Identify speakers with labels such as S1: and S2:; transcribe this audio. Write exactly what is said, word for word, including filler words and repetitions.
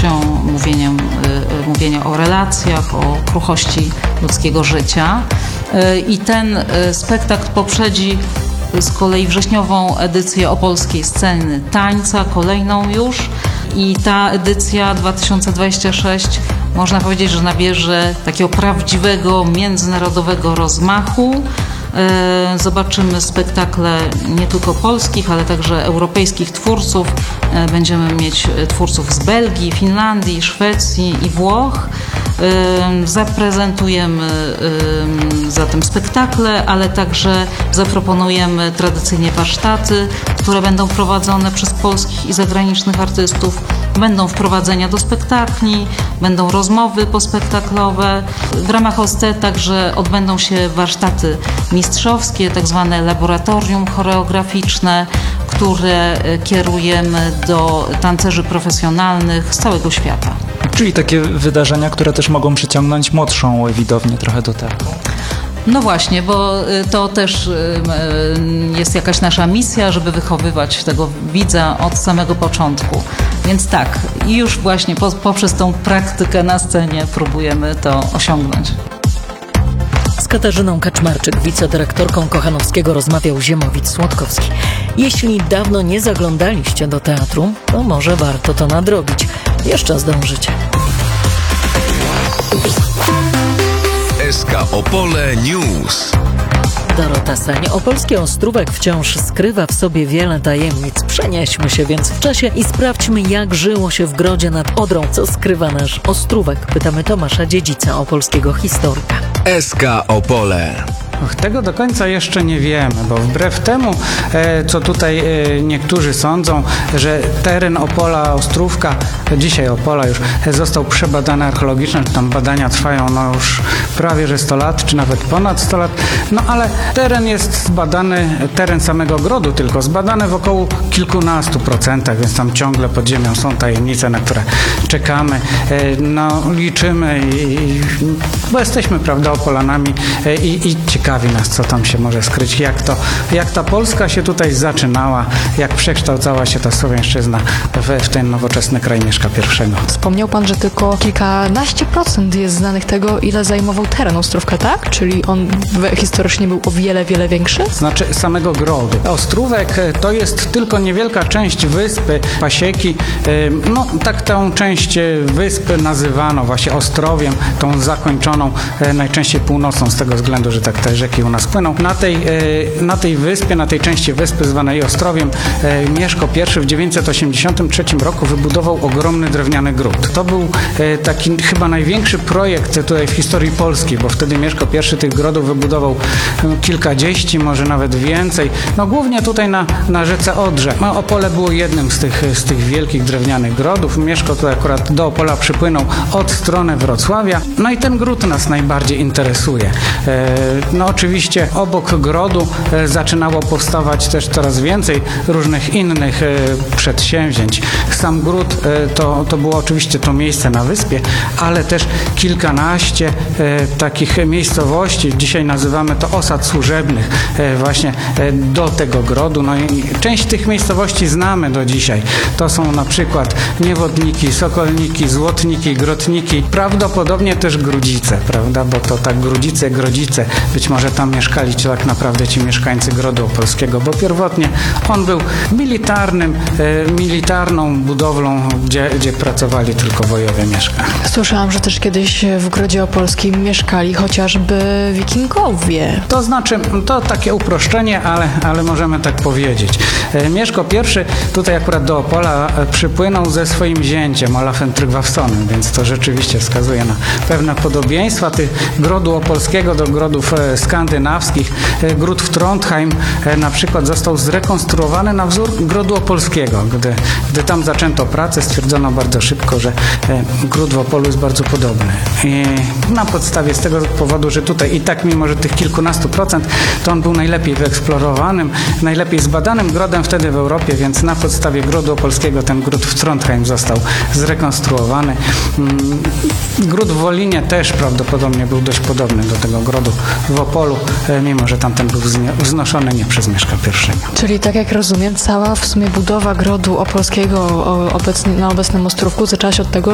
S1: ludzkością, mówieniem, mówienia o relacjach, o kruchości ludzkiego życia. I ten spektakl poprzedzi z kolei wrześniową edycję opolskiej sceny tańca, kolejną już. I ta edycja dwa tysiące dwudziesty szósty można powiedzieć, że nabierze takiego prawdziwego, międzynarodowego rozmachu. Zobaczymy spektakle nie tylko polskich, ale także europejskich twórców. Będziemy mieć twórców z Belgii, Finlandii, Szwecji i Włoch. Zaprezentujemy zatem spektakle, ale także zaproponujemy tradycyjnie warsztaty, które będą prowadzone przez polskich i zagranicznych artystów. Będą wprowadzenia do spektakli, będą rozmowy pospektaklowe. W ramach O S T E także odbędą się warsztaty mistrzowskie, tak zwane laboratorium choreograficzne, które kierujemy do tancerzy profesjonalnych z całego świata.
S2: Czyli takie wydarzenia, które też mogą przyciągnąć młodszą widownię trochę do teatru.
S1: No właśnie, bo to też jest jakaś nasza misja, żeby wychowywać tego widza od samego początku. Więc tak, i już właśnie poprzez tą praktykę na scenie próbujemy to osiągnąć.
S3: Z Katarzyną Kaczmarczyk, wicedyrektorką Kochanowskiego, rozmawiał Ziemowit-Słodkowski. Jeśli dawno nie zaglądaliście do teatru, to może warto to nadrobić. Jeszcze zdążycie.
S4: S K Opole News.
S3: Dorota Sań. Opolski Ostrówek wciąż skrywa w sobie wiele tajemnic. Przenieśmy się więc w czasie i sprawdźmy, jak żyło się w Grodzie nad Odrą, co skrywa nasz Ostrówek. Pytamy Tomasza Dziedzica, opolskiego historyka.
S4: S K Opole.
S5: Och, tego do końca jeszcze nie wiemy, bo wbrew temu, co tutaj niektórzy sądzą, że teren Opola, Ostrówka, dzisiaj Opola już został przebadany archeologicznie, tam badania trwają no już prawie że sto lat, czy nawet ponad sto lat, no ale teren jest zbadany, teren samego Grodu tylko zbadany w około kilkunastu procentach, więc tam ciągle pod ziemią są tajemnice, na które czekamy, no liczymy, i, bo jesteśmy, prawda, Opolanami i, i ciekawi nas, co tam się może skryć, jak to, jak ta Polska się tutaj zaczynała, jak przekształcała się ta Słowiańszczyzna w, w ten nowoczesny kraj Mieszka pierwszego.
S6: Wspomniał pan, że tylko kilkanaście procent jest znanych tego, ile zajmował teren Ostrówka, tak? Czyli on historycznie był o wiele, wiele większy?
S5: Znaczy samego Grodu. Ostrówek to jest tylko niewielka część wyspy Pasieki. No tak tą część wyspy nazywano właśnie Ostrowiem, tą zakończoną najczęściej północą, z tego względu, że tak te rzeki u nas płyną. Na tej, na tej wyspie, na tej części wyspy zwanej Ostrowiem, Mieszko I w dziewięćset osiemdziesiątym trzecim roku wybudował ogromny drewniany gród. To był taki chyba największy projekt tutaj w historii Polski, bo wtedy Mieszko I tych grodów wybudował kilkadziesięciu, może nawet więcej. No głównie tutaj na, na rzece Odrze. No, Opole było jednym z tych, z tych wielkich drewnianych grodów. Mieszko tutaj akurat do Opola przypłynął od strony Wrocławia. No i ten gród nas najbardziej interesuje. No oczywiście obok grodu zaczynało powstawać też coraz więcej różnych innych przedsięwzięć. Sam gród to, to było oczywiście to miejsce na wyspie, ale też kilkanaście takich miejscowości, dzisiaj nazywamy to osad służebnych, właśnie do tego grodu. No i część tych miejscowości znamy do dzisiaj. To są na przykład Niewodniki, Sokolniki, Złotniki, Grotniki, prawdopodobnie też Grudzice, prawda, bo to tak Grudzice, Grodzice, być może tam mieszkali ci tak naprawdę ci mieszkańcy Grodu Opolskiego, bo pierwotnie on był militarnym, e, militarną budowlą, gdzie, gdzie pracowali tylko wojowie mieszka.
S6: Słyszałam, że też kiedyś w Grodzie Opolskim mieszkali chociażby wikingowie.
S5: To znaczy, to takie uproszczenie, ale, ale możemy tak powiedzieć. E, Mieszko I tutaj akurat do Opola przypłynął ze swoim zięciem, Olafem Trygvassonem, więc to rzeczywiście wskazuje na pewne podobieństwa tych Grodu Opolskiego do grodów skandynawskich. Gród w Trondheim na przykład został zrekonstruowany na wzór Grodu Opolskiego. Gdy, gdy tam zaczęto pracę, stwierdzono bardzo szybko, że gród w Opolu jest bardzo podobny. I na podstawie z tego powodu, że tutaj i tak mimo, że tych kilkunastu procent, to on był najlepiej wyeksplorowanym, najlepiej zbadanym grodem wtedy w Europie, więc na podstawie Grodu Opolskiego ten gród w Trondheim został zrekonstruowany. Gród w Wolinie też prawdopodobnie był dość podobny do tego grodu w Opolu, mimo że tamten był wznoszony nie przez Mieszka I.
S6: Czyli tak jak rozumiem, cała w sumie budowa Grodu Opolskiego obecnie, na obecnym Ostrówku zaczęła się od tego,